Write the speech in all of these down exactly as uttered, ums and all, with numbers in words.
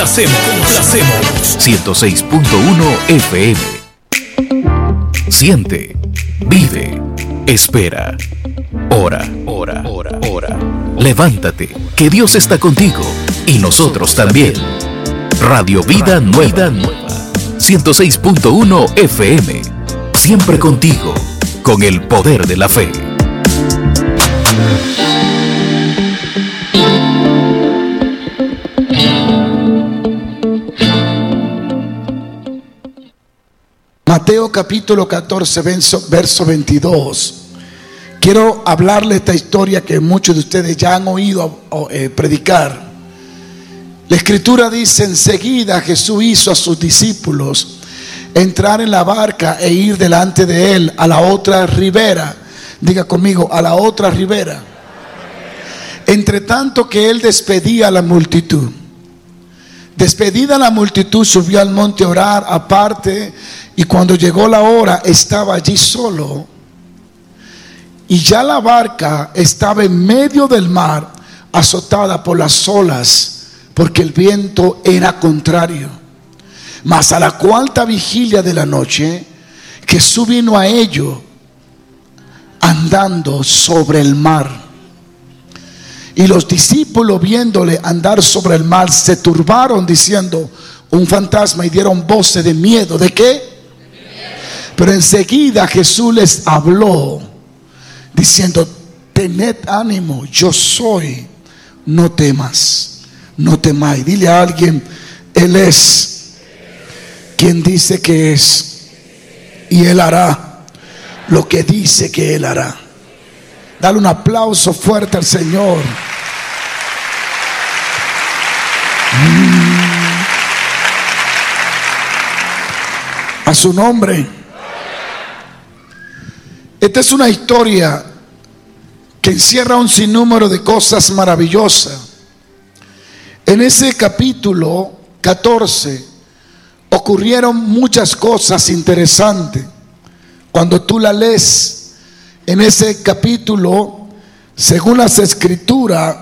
complacemos, complacemos. ciento seis punto uno F M. Siente, vive, espera. Ora, ora, ora, ora. Levántate, que Dios está contigo y nosotros también. Radio Vida Nueva, ciento seis punto uno F M. Siempre contigo, con el poder de la fe. Mateo capítulo catorce, verso, verso veintidós. Quiero hablarle esta historia que muchos de ustedes ya han oído eh, predicar. La escritura dice: enseguida Jesús hizo a sus discípulos entrar en la barca e ir delante de él a la otra ribera. Diga conmigo, a la otra ribera. Entre tanto que él despedía a la multitud. Despedida la multitud, subió al monte a orar aparte, y cuando llegó la hora estaba allí solo. Y ya la barca estaba en medio del mar, azotada por las olas, porque el viento era contrario. Mas a la cuarta vigilia de la noche, Jesús vino a ellos andando sobre el mar. Y los discípulos, viéndole andar sobre el mar, se turbaron diciendo: un fantasma, y dieron voces de miedo. ¿De qué? Pero enseguida Jesús les habló diciendo: tened ánimo, yo soy, no temas, no temáis. Dile a alguien: Él es quien dice que es, y Él hará lo que dice que Él hará. Dale un aplauso fuerte al Señor. Mm. A su nombre. Esta es una historia que encierra un sinnúmero de cosas maravillosas. En ese capítulo catorce ocurrieron muchas cosas interesantes. Cuando tú la lees en ese capítulo, según las escrituras,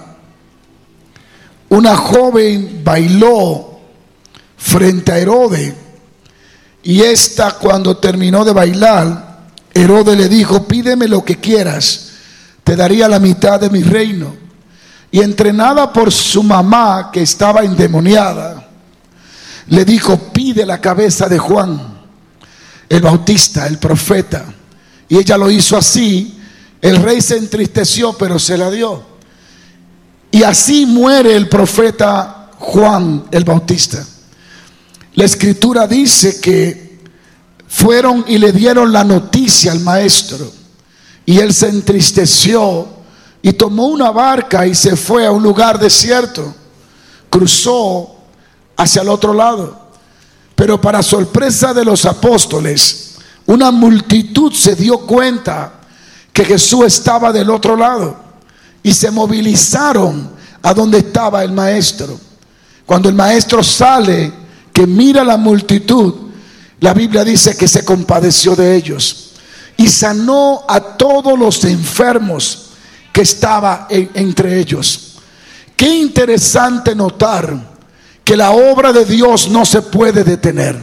una joven bailó frente a Herodes, y esta, cuando terminó de bailar, Herodes le dijo: pídeme lo que quieras, te daría la mitad de mi reino. Y entrenada por su mamá, que estaba endemoniada, le dijo: pide la cabeza de Juan el Bautista, el profeta. Y ella lo hizo así. El rey se entristeció, pero se la dio. Y así muere el profeta Juan el Bautista. La escritura dice que fueron y le dieron la noticia al maestro, y él se entristeció y tomó una barca y se fue a un lugar desierto. Cruzó hacia el otro lado. Pero para sorpresa de los apóstoles, una multitud se dio cuenta que Jesús estaba del otro lado y se movilizaron a donde estaba el maestro. Cuando el maestro sale, que mira a la multitud, la Biblia dice que se compadeció de ellos y sanó a todos los enfermos que estaban entre ellos. Qué interesante notar que la obra de Dios no se puede detener.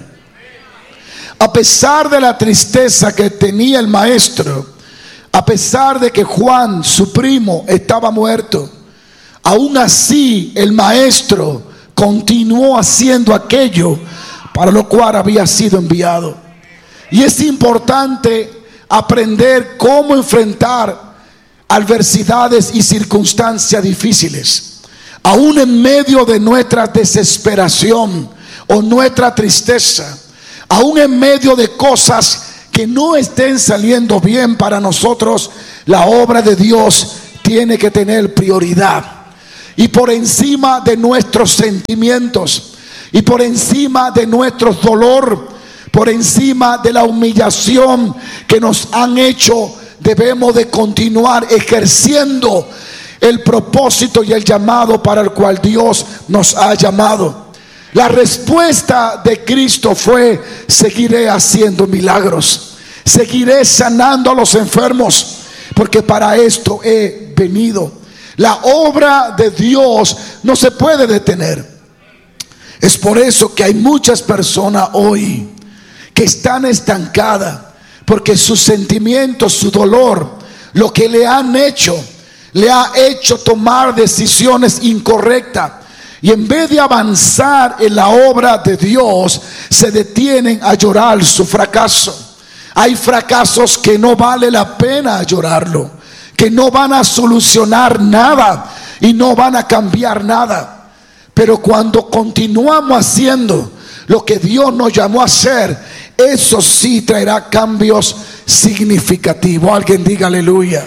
A pesar de la tristeza que tenía el maestro, a pesar de que Juan, su primo, estaba muerto, aún así el maestro continuó haciendo aquello para lo cual había sido enviado. Y es importante aprender cómo enfrentar adversidades y circunstancias difíciles, aún en medio de nuestra desesperación o nuestra tristeza, aún en medio de cosas que no estén saliendo bien para nosotros. La obra de Dios tiene que tener prioridad, y por encima de nuestros sentimientos, y por encima de nuestro dolor, por encima de la humillación que nos han hecho, debemos de continuar ejerciendo el propósito y el llamado para el cual Dios nos ha llamado. La respuesta de Cristo fue: seguiré haciendo milagros, seguiré sanando a los enfermos, porque para esto he venido. La obra de Dios no se puede detener. Es por eso que hay muchas personas hoy que están estancadas, porque sus sentimientos, su dolor, lo que le han hecho, le ha hecho tomar decisiones incorrectas. Y en vez de avanzar en la obra de Dios, se detienen a llorar su fracaso. Hay fracasos que no vale la pena llorarlo, que no van a solucionar nada y no van a cambiar nada. Pero cuando continuamos haciendo lo que Dios nos llamó a hacer, eso sí traerá cambios significativos. Alguien diga aleluya.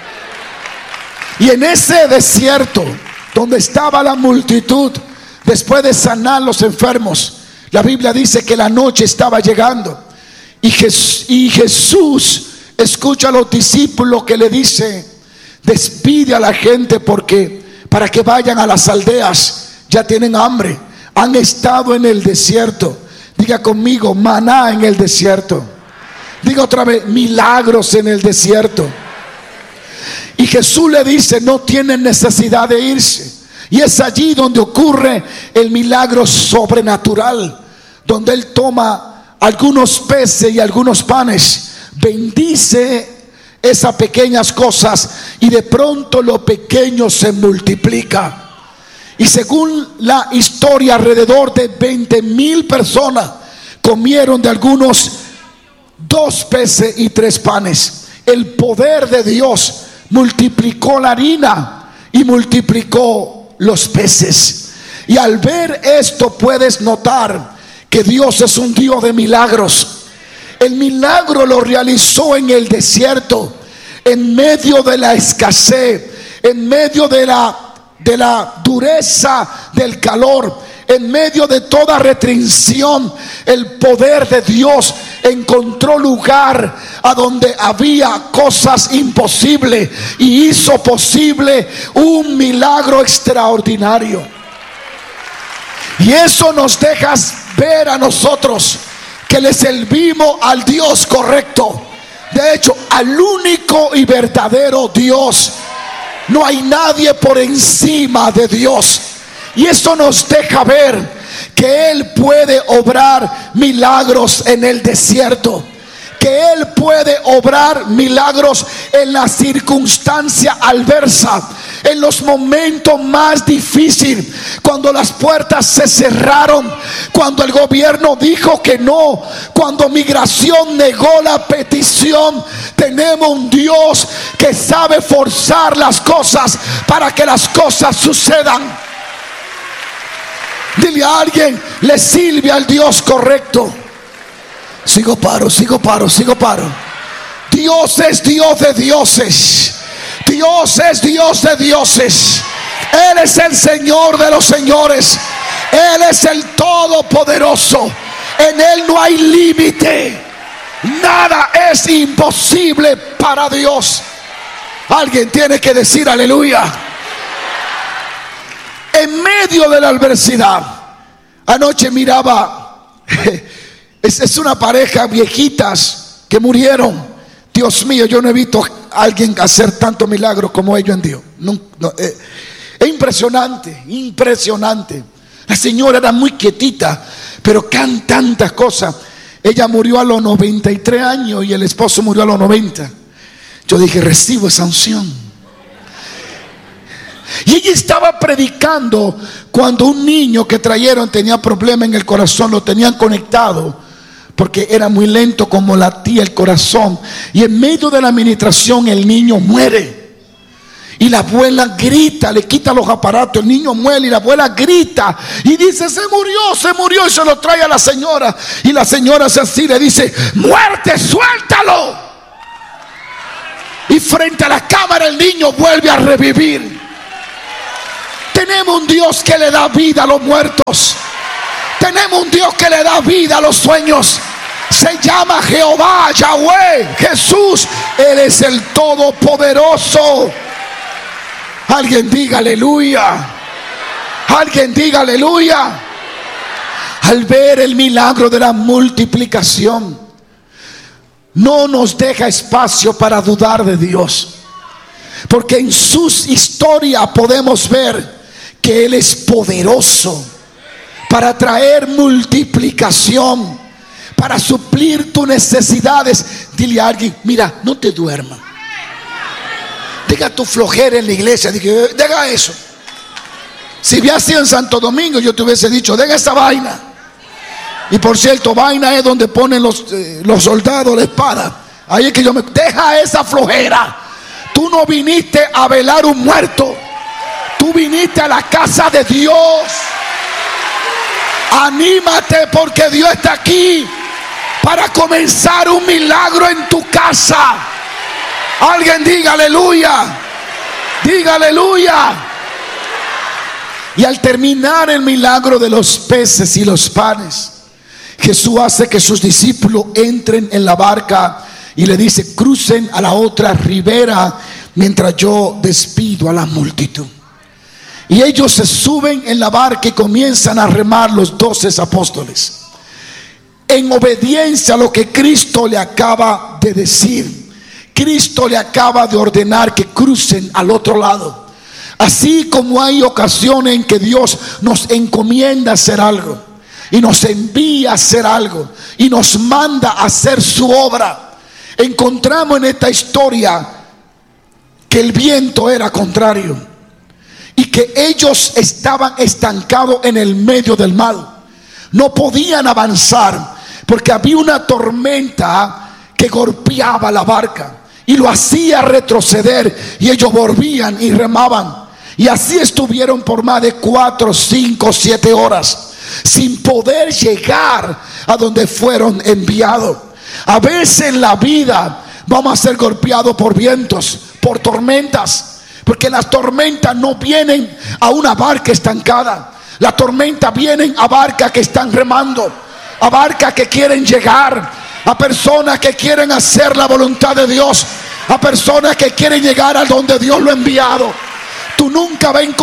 Y en ese desierto donde estaba la multitud, después de sanar los enfermos, la Biblia dice que la noche estaba llegando. Y Jesús, y Jesús escucha a los discípulos que le dice: despide a la gente porque para que vayan a las aldeas, ya tienen hambre, han estado en el desierto. Diga conmigo, maná en el desierto. Diga otra vez, milagros en el desierto. Y Jesús le dice: no tienen necesidad de irse. Y es allí donde ocurre el milagro sobrenatural, donde Él toma algunos peces y algunos panes, bendice esas pequeñas cosas, y de pronto lo pequeño se multiplica. Y según la historia, alrededor de veinte mil personas comieron de algunos dos peces y tres panes. El poder de Dios multiplicó la harina y multiplicó los peces. Y al ver esto puedes notar que Dios es un Dios de milagros. El milagro lo realizó en el desierto, en medio de la escasez, en medio de la de la dureza del calor, en medio de toda restricción. El poder de Dios encontró lugar a donde había cosas imposibles y hizo posible un milagro extraordinario. Y eso nos deja ver a nosotros que le servimos al Dios correcto. De hecho, al único y verdadero Dios. No hay nadie por encima de Dios. Y eso nos deja ver que Él puede obrar milagros en el desierto, que Él puede obrar milagros en la circunstancia adversa, en los momentos más difíciles, cuando las puertas se cerraron, cuando el gobierno dijo que no, cuando migración negó la petición. Tenemos un Dios que sabe forzar las cosas para que las cosas sucedan. Dile a alguien: le sirve al Dios correcto. Sigo paro, sigo paro, sigo paro. Dios es Dios de dioses. Dios es Dios de dioses. Él es el Señor de los señores. Él es el Todopoderoso. En Él no hay límite. Nada es imposible para Dios. Alguien tiene que decir aleluya. En medio de la adversidad, anoche miraba, es, es una pareja viejitas que murieron. Dios mío, yo no he visto a alguien hacer tanto milagro como ellos en Dios. No, no, eh, es impresionante, impresionante. La señora era muy quietita, pero can tantas cosas. Ella murió a los noventa y tres años y el esposo murió a los noventa. Yo dije: recibo esa unción. Y ella estaba predicando cuando un niño que trajeron tenía problema en el corazón. Lo tenían conectado porque era muy lento como latía el corazón. Y en medio de la administración el niño muere. Y la abuela grita, le quita los aparatos, el niño muere y la abuela grita y dice: se murió, se murió. Y se lo trae a la señora. Y la señora hace así, le dice: muerte, suéltalo. Y frente a la cámara el niño vuelve a revivir. Tenemos un Dios que le da vida a los muertos. Tenemos un Dios que le da vida a los sueños. Se llama Jehová, Yahweh, Jesús. Él es el Todopoderoso. Alguien diga aleluya. Alguien diga aleluya. Al ver el milagro de la multiplicación, no nos deja espacio para dudar de Dios, porque en sus historias podemos ver que Él es poderoso para traer multiplicación, para suplir tus necesidades. Dile a alguien: mira, no te duermas. Deja tu flojera en la iglesia. Deja eso. Si hubiera sido en Santo Domingo, yo te hubiese dicho: deja esa vaina. Y por cierto, vaina es donde ponen los, eh, los soldados la espada. Ahí es que yo me... Deja esa flojera. Tú no viniste a velar un muerto. Tú viniste a la casa de Dios. Anímate, porque Dios está aquí para comenzar un milagro en tu casa. Alguien diga aleluya. Diga aleluya. Y al terminar el milagro de los peces y los panes, Jesús hace que sus discípulos entren en la barca y le dice: crucen a la otra ribera mientras yo despido a la multitud. Y ellos se suben en la barca y comienzan a remar, los doce apóstoles, en obediencia a lo que Cristo le acaba de decir. Cristo le acaba de ordenar que crucen al otro lado. Así como hay ocasiones en que Dios nos encomienda hacer algo y nos envía a hacer algo y nos manda a hacer su obra, encontramos en esta historia que el viento era contrario y que ellos estaban estancados en el medio del mar. No podían avanzar porque había una tormenta que golpeaba la barca y lo hacía retroceder, y ellos volvían y remaban. Y así estuvieron por más de cuatro, cinco, siete horas sin poder llegar a donde fueron enviados. A veces en la vida vamos a ser golpeados por vientos, por tormentas, porque las tormentas no vienen a una barca estancada. Las tormentas vienen a barcas que están remando, a barcas que quieren llegar, a personas que quieren hacer la voluntad de Dios, a personas que quieren llegar a donde Dios lo ha enviado. Tú nunca vas a encontrar